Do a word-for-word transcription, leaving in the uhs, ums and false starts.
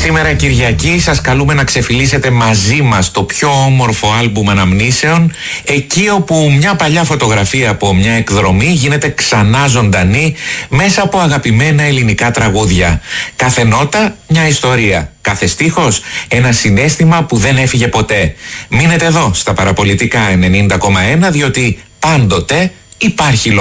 Σήμερα Κυριακή σας καλούμε να ξεφυλίσετε μαζί μας το πιο όμορφο άλμπουμ αναμνήσεων, εκεί όπου μια παλιά φωτογραφία από μια εκδρομή γίνεται ξανά ζωντανή μέσα από αγαπημένα ελληνικά τραγούδια. Κάθε νότα μια ιστορία, κάθε στίχος ένα συναίσθημα που δεν έφυγε ποτέ. Μείνετε εδώ στα Παραπολιτικά ενενήντα κόμμα ένα, διότι πάντοτε υπάρχει λόγος.